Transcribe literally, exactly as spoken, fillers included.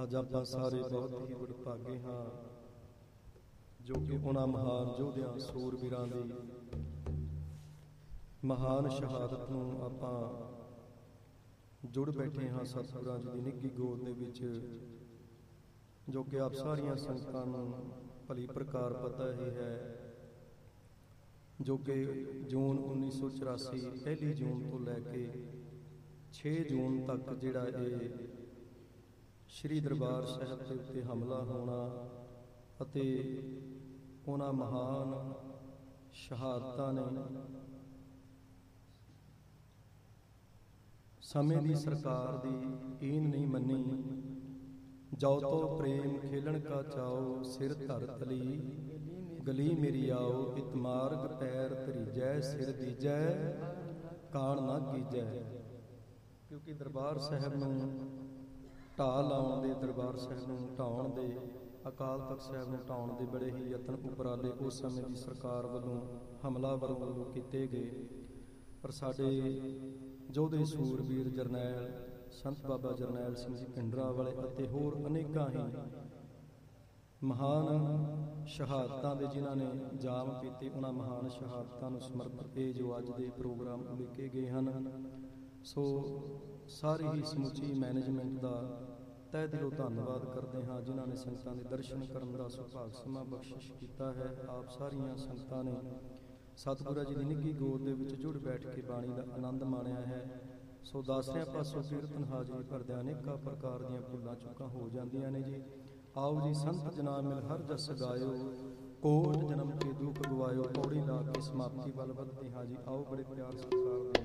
ਅੱਜ ਆਪਾਂ ਸਾਰੇ ਬਹੁਤ ਹੀ ਵਡਭਾਗੇ ਹਾਂ ਜੋ ਕਿ ਉਹਨਾਂ ਮਹਾਨ ਯੋਧਿਆਂ ਸੂਰਬੀਰਾਂ ਦੀ ਮਹਾਨ ਸ਼ਹਾਦਤ ਨੂੰ ਆਪਾਂ ਜੁੜ ਬੈਠੇ ਹਾਂ ਸਤਿਗੁਰਾਂ ਜੀ ਦੀ ਨਿੱਘੀ ਗੋਦ ਦੇ ਵਿੱਚ, ਜੋ ਕਿ ਆਪ ਸਾਰੀਆਂ ਸੰਗਤਾਂ ਨੂੰ ਭਲੀ ਪ੍ਰਕਾਰ ਪਤਾ ਹੀ ਹੈ, ਜੋ ਕਿ ਜੂਨ ਉੱਨੀ ਸੌ ਚੁਰਾਸੀ ਪਹਿਲੀ ਜੂਨ ਤੋਂ ਲੈ ਕੇ ਛੇ ਜੂਨ ਤੱਕ ਜਿਹੜਾ ਇਹ ਸ਼੍ਰੀ ਦਰਬਾਰ ਸਾਹਿਬ ਦੇ ਉੱਤੇ ਹਮਲਾ ਹੋਣਾ ਅਤੇ ਉਹਨਾਂ ਮਹਾਨ ਸ਼ਹਾਦਤਾਂ ਨੇ ਸਮੇਂ ਦੀ ਸਰਕਾਰ ਦੀ ਈਨ ਨਹੀਂ ਮੰਨੀ। ਜਾਓ ਤੋ ਪ੍ਰੇਮ ਖੇਲਣ ਕਾ ਚਾਓ, ਸਿਰ ਧਰ ਤਲੀ ਗਲੀ ਮੇਰੀ ਆਓ, ਇਤਮਾਰਗ ਪੈਰ ਧਰੀਜੈ, ਸਿਰ ਦੀਜੈ ਕਾਣ ਨਾ ਕੀਜੈ। ਕਿਉਂਕਿ ਦਰਬਾਰ ਸਾਹਿਬ ਨੂੰ ਢਾਹ ਲਾਉਣ ਦੇ, ਦਰਬਾਰ ਸਾਹਿਬ ਨੂੰ ਢਾਉਣ ਦੇ, ਅਕਾਲ ਤਖਤ ਸਾਹਿਬ ਨੂੰ ਢਾਉਣ ਦੇ ਬੜੇ ਹੀ ਯਤਨ ਉਪਰਾਲੇ ਉਸ ਸਮੇਂ ਦੀ ਸਰਕਾਰ ਵੱਲੋਂ, ਹਮਲਾਵਰਾਂ ਵੱਲੋਂ ਕੀਤੇ ਗਏ। ਪਰ ਸਾਡੇ ਯੋਧੇ ਸੂਰਬੀਰ ਜਰਨੈਲ ਸੰਤ ਬਾਬਾ ਜਰਨੈਲ ਸਿੰਘ ਜੀ ਭਿੰਡਰਾਂਵਾਲੇ ਅਤੇ ਹੋਰ ਅਨੇਕਾਂ ਹੀ ਮਹਾਨ ਸ਼ਹਾਦਤਾਂ ਦੇ ਜਿਨ੍ਹਾਂ ਨੇ ਜਾਮ ਪੀਤੇ, ਉਹਨਾਂ ਮਹਾਨ ਸ਼ਹਾਦਤਾਂ ਨੂੰ ਸਮਰਪਿਤ ਇਹ ਜੋ ਅੱਜ ਦੇ ਪ੍ਰੋਗਰਾਮ ਉਲੀਕੇ ਗਏ ਹਨ। ਸੋ ਸਾਰੀ ਹੀ ਸਮੁੱਚੀ ਮੈਨੇਜਮੈਂਟ ਦਾ ਤਹਿ ਦਿਲੋਂ ਧੰਨਵਾਦ ਕਰਦੇ ਹਾਂ, ਜਿਨ੍ਹਾਂ ਨੇ ਸੰਗਤਾਂ ਦੇ ਦਰਸ਼ਨ ਕਰਨ ਦਾ ਸੁਭਾਗ ਸਮਾਂ ਬਖਸ਼ਿਸ਼ ਕੀਤਾ ਹੈ। ਆਪ ਸਾਰੀਆਂ ਸੰਗਤਾਂ ਨੇ ਸਤਿਗੁਰਾਂ ਜੀ ਦੀ ਨਿੱਘੀ ਗੋਦ ਦੇ ਵਿੱਚ ਜੁੜ ਬੈਠ ਕੇ ਬਾਣੀ ਦਾ ਆਨੰਦ ਮਾਣਿਆ ਹੈ। ਸੋ ਦਾਸਿਆਂ ਪਾਸੋਂ ਕੀਰਤਨ ਹਾਜ਼ਰੀ ਭਰਦਿਆਂ ਅਨੇਕਾਂ ਪ੍ਰਕਾਰ ਦੀਆਂ ਭੁੱਲਾਂ ਚੁੱਕਾਂ ਹੋ ਜਾਂਦੀਆਂ ਨੇ ਜੀ। ਆਓ ਜੀ ਸੰਤ ਜਨਾ ਮਿਲ ਹਰ ਜਸ ਗਾਇਓ, ਕੋਟ ਜਨਮ ਕੇ ਦੁੱਖ ਗਵਾਇਓ। ਪੌੜੀ ਲਾ ਕੇ ਸਮਾਪਤੀ ਵੱਲ ਵਧਦੇ ਹਾਂ ਜੀ। ਆਓ ਬੜੇ ਪਿਆਰ ਸਤਿਕਾਰ